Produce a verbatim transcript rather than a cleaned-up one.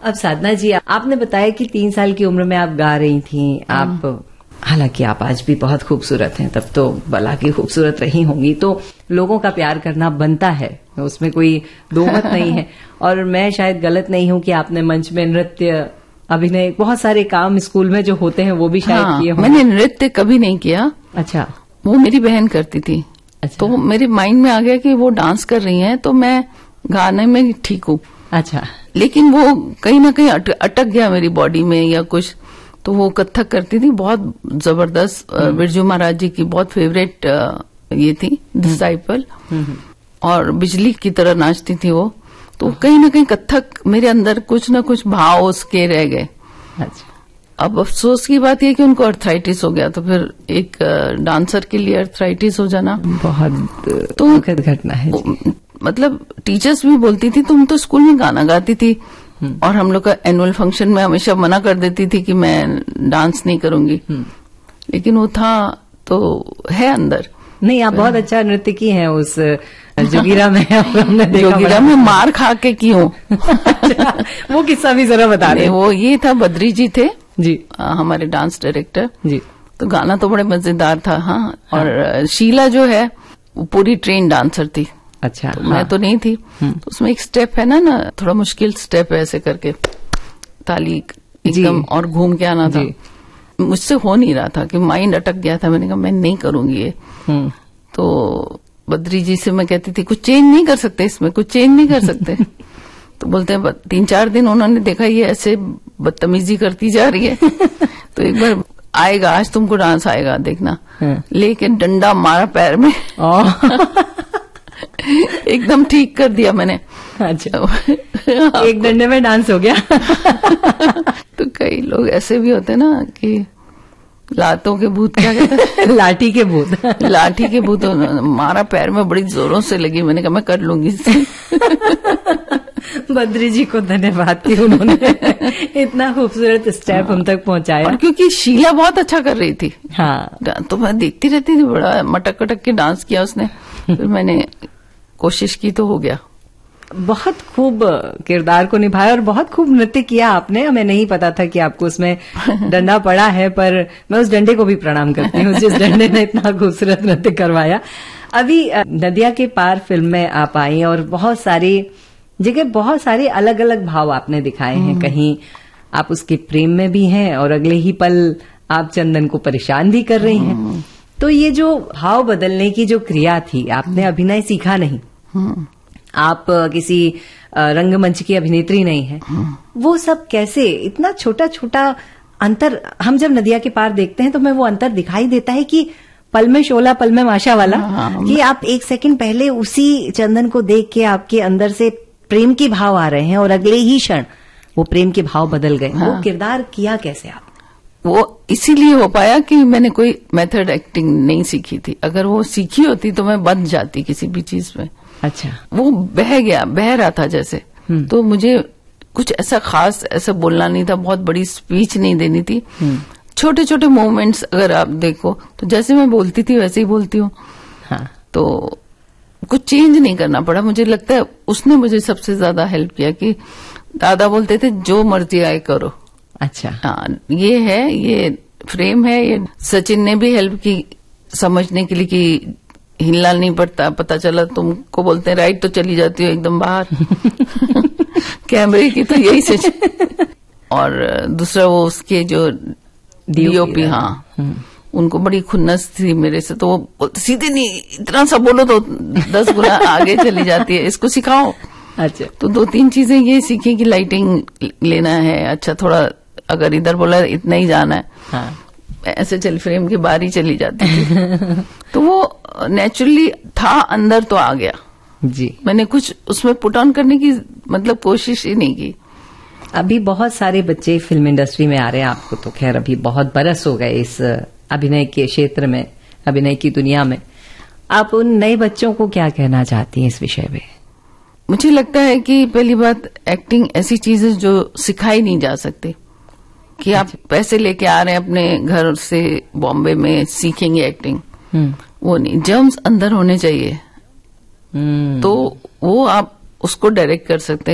अब साधना जी, आपने बताया कि तीन साल की उम्र में आप गा रही थी। आप हालांकि आप आज भी बहुत खूबसूरत हैं, तब तो भला की खूबसूरत रही होंगी, तो लोगों का प्यार करना बनता है, उसमें कोई दो मत नहीं है। और मैं शायद गलत नहीं हूं कि आपने मंच में नृत्य, अभिनय, बहुत सारे काम स्कूल में जो होते हैं वो भी शायद हाँ, किए होंगे। मैंने नृत्य कभी नहीं किया। अच्छा। वो मेरी बहन करती थी। अच्छा। तो मेरे माइंड में आ गया कि वो डांस कर रही हैं तो मैं गाने में ठीक हूँ। अच्छा। लेकिन वो कहीं ना कहीं अट, अटक गया मेरी बॉडी में या कुछ। तो वो कथक करती थी, बहुत जबरदस्त। बिरजू महाराज जी की बहुत फेवरेट ये थी डिसाइपल, और बिजली की तरह नाचती थी वो। तो कहीं ना कहीं कथक मेरे अंदर कुछ ना कुछ भाव उसके रह गए। अच्छा। अब अफसोस की बात यह कि उनको अर्थराइटिस हो गया, तो फिर एक डांसर के लिए अर्थराइटिस हो जाना बहुत तो दुखद घटना है जी। मतलब टीचर्स भी बोलती थी तुम तो स्कूल में गाना गाती थी, और हम लोग का एनुअल फंक्शन में हमेशा मना कर देती थी कि मैं डांस नहीं करूंगी। लेकिन वो था तो है अंदर। नहीं, आप बहुत अच्छा नृत्य की हैं उस जोगिरा में। हमने देखा जोगिरा में मार खा के की हूँ। अच्छा, वो किस्सा भी जरा बता दें। वो ये था, बद्री जी थे जी, आ, हमारे डांस डायरेक्टर जी। तो गाना तो बड़े मजेदार था। हाँ, हाँ। और शीला जो है वो पूरी ट्रेन डांसर थी। अच्छा। तो हाँ। मैं तो नहीं थी। तो उसमें एक स्टेप है ना ना थोड़ा मुश्किल स्टेप है, ऐसे करके ताली एकदम और घूम के आना था। मुझसे हो नहीं रहा था कि माइंड अटक गया था। मैंने कहा मैं नहीं करूंगी ये। तो बद्री जी से मैं कहती थी कुछ चेंज नहीं कर सकते इसमें, कुछ चेंज नहीं कर सकते। तो बोलते हैं तीन चार दिन उन्होंने देखा ये ऐसे बदतमीजी करती जा रही है, तो एक बार आएगा, आज तुमको डांस आएगा देखना। लेकिन डंडा मारा पैर में, एकदम ठीक कर दिया मैंने। अच्छा। एक डंडे में डांस हो गया। तो कई लोग ऐसे भी होते ना कि लातों के भूत, क्या कहते हैं? लाठी के भूत। लाठी के भूत मारा पैर में, बड़ी जोरों से लगी। मैंने कहा मैं कर लूंगी। बद्री जी को धन्यवाद कि उन्होंने इतना खूबसूरत स्टेप हाँ। हम तक पहुंचाया। और क्योंकि शीला बहुत अच्छा कर रही थी। हाँ। तो मैं देखती रहती थी, बड़ा मटक कटक के डांस किया उसने। फिर मैंने कोशिश की तो हो गया। बहुत खूब किरदार को निभाया और बहुत खूब नृत्य किया आपने। हमें नहीं पता था कि आपको उसमें डंडा पड़ा है, पर मैं उस डंडे को भी प्रणाम करती हूँ जिस डंडे ने इतना खूबसूरत नृत्य करवाया। अभी नदिया के पार फिल्म में आप आई और बहुत सारी जगह बहुत सारे अलग अलग भाव आपने दिखाए हैं। कहीं आप उसके प्रेम में भी हैं और अगले ही पल आप चंदन को परेशान भी कर रही हैं। तो ये जो भाव बदलने की जो क्रिया थी, आपने अभिनय सीखा नहीं, आप किसी रंगमंच की अभिनेत्री नहीं है, वो सब कैसे, इतना छोटा छोटा अंतर हम जब नदिया के पार देखते हैं तो हमें वो अंतर दिखाई देता है कि पल में शोला पल में माशा वाला, कि आप एक सेकंड पहले उसी चंदन को देख के आपके अंदर से प्रेम के भाव आ रहे हैं और अगले ही क्षण वो प्रेम के भाव बदल गए। हाँ। वो किरदार किया कैसे आप? वो इसीलिए हो पाया कि मैंने कोई मेथड एक्टिंग नहीं सीखी थी। अगर वो सीखी होती तो मैं बंध जाती किसी भी चीज में। अच्छा। वो बह गया, बह रहा था जैसे। तो मुझे कुछ ऐसा खास ऐसा बोलना नहीं था, बहुत बड़ी स्पीच नहीं देनी थी। छोटे छोटे मोमेंट्स अगर आप देखो तो जैसे मैं बोलती थी वैसे ही बोलती हूँ। हाँ। तो कुछ चेंज नहीं करना पड़ा। मुझे लगता है उसने मुझे सबसे ज्यादा हेल्प किया कि दादा बोलते थे जो मर्जी आए करो। अच्छा। हाँ, ये है, ये फ्रेम है। ये सचिन ने भी हेल्प की समझने के लिए कि हिलना नहीं पड़ता। पता चला तुमको बोलते हैं राइट तो चली जाती हो एकदम बाहर। कैमरे की तो यही से। और दूसरा वो उसके जो डीओपी, हाँ, उनको बड़ी खुन्नस थी मेरे से। तो वो सीधे नहीं, इतना सा बोलो तो दस गुना आगे चली जाती है, इसको सिखाओ। अच्छा। तो दो तीन चीजें ये सीखी कि लाइटिंग लेना है, अच्छा थोड़ा अगर इधर बोला इतना ही जाना है। हाँ। ऐसे चल फ्रेम की बारी चली जाती थी। तो वो नेचुरली था, अंदर तो आ गया जी। मैंने कुछ उसमें पुट ऑन करने की मतलब कोशिश ही नहीं की। अभी बहुत सारे बच्चे फिल्म इंडस्ट्री में आ रहे हैं। आपको तो खैर अभी बहुत बरस हो गए इस अभिनय के क्षेत्र में, अभिनय की दुनिया में। आप उन नए बच्चों को क्या कहना चाहती हैं इस विषय में? मुझे लगता है कि पहली बात, एक्टिंग ऐसी चीज है जो सिखाई नहीं जा सकती कि आप पैसे लेके आ रहे हैं अपने घर से बॉम्बे में सीखेंगे एक्टिंग। वो नहीं, जर्म्स अंदर होने चाहिए तो वो आप उसको डायरेक्ट कर सकते हैं।